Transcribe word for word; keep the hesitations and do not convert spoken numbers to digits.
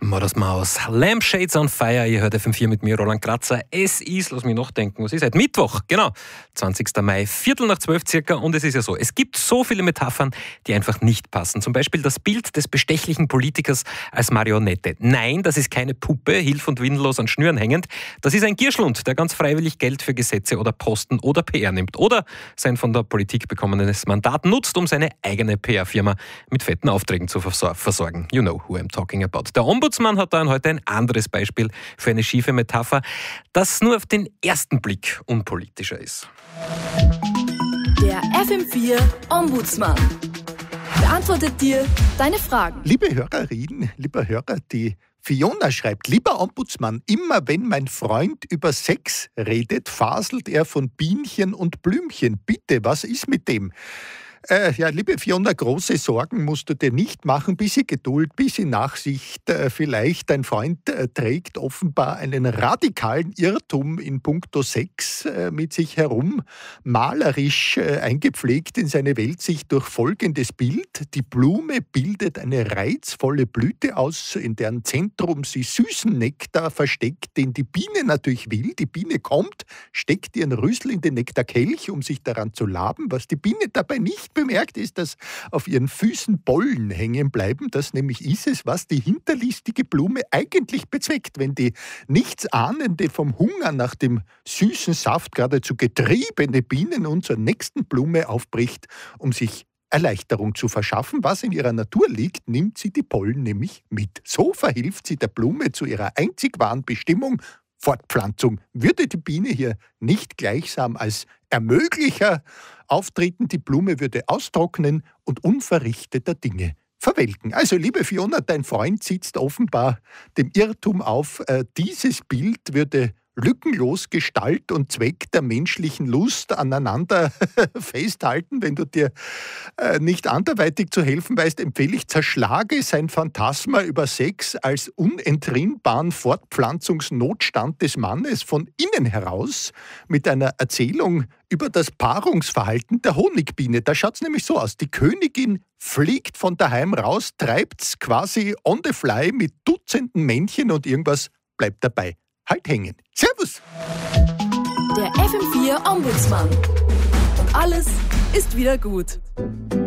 Modest Maus, Lampshades on Fire, ihr hört F M vier mit mir, Roland Kratzer. Es ist, lass mich nachdenken, was ist heute? Mittwoch, genau, zwanzigster Mai, Viertel nach zwölf circa. Und es ist ja so, es gibt so viele Metaphern, die einfach nicht passen. Zum Beispiel das Bild des bestechlichen Politikers als Marionette. Nein, das ist keine Puppe, hilf- und windellos an Schnüren hängend. Das ist ein Gierschlund, der ganz freiwillig Geld für Gesetze oder Posten oder P R nimmt. Oder sein von der Politik bekommenes Mandat nutzt, um seine eigene P R-Firma mit fetten Aufträgen zu versorgen. You know who I'm talking about. Der Ombudsmann hat da heute ein anderes Beispiel für eine schiefe Metapher, das nur auf den ersten Blick unpolitischer ist. Der F M vier Ombudsmann beantwortet dir deine Fragen. Liebe Hörerinnen, lieber Hörer, die Fiona schreibt: Lieber Ombudsmann, immer wenn mein Freund über Sex redet, faselt er von Bienchen und Blümchen. Bitte, was ist mit dem? Äh, ja, liebe Fiona, große Sorgen musst du dir nicht machen. Bisschen Geduld, bisschen Nachsicht. Äh, vielleicht dein Freund äh, trägt offenbar einen radikalen Irrtum in puncto Sex äh, mit sich herum, malerisch äh, eingepflegt in seine Weltsicht durch folgendes Bild. Die Blume bildet eine reizvolle Blüte aus, in deren Zentrum sie süßen Nektar versteckt, den die Biene natürlich will. Die Biene kommt, steckt ihren Rüssel in den Nektarkelch, um sich daran zu laben. Was die Biene dabei nicht bemerkt, ist, dass auf ihren Füßen Pollen hängen bleiben. Das nämlich ist es, was die hinterlistige Blume eigentlich bezweckt. Wenn die nichtsahnende, vom Hunger nach dem süßen Saft geradezu getriebene Biene nun zur nächsten Blume aufbricht, um sich Erleichterung zu verschaffen, was in ihrer Natur liegt, nimmt sie die Pollen nämlich mit. So verhilft sie der Blume zu ihrer einzig wahren Bestimmung, Fortpflanzung. Würde die Biene hier nicht gleichsam als Ermöglicher auftreten, die Blume würde austrocknen und unverrichteter Dinge verwelken. Also, liebe Fiona, dein Freund sitzt offenbar dem Irrtum auf, äh, dieses Bild würde lückenlos Gestalt und Zweck der menschlichen Lust aneinander festhalten. Wenn du dir äh, nicht anderweitig zu helfen weißt, empfehle ich, zerschlage sein Phantasma über Sex als unentrinnbaren Fortpflanzungsnotstand des Mannes von innen heraus mit einer Erzählung über das Paarungsverhalten der Honigbiene. Da schaut es nämlich so aus. Die Königin fliegt von daheim raus, treibt's quasi on the fly mit Dutzenden Männchen und irgendwas bleibt dabei. Halt hängen. Servus! Der F M vier Ombudsmann. Und alles ist wieder gut.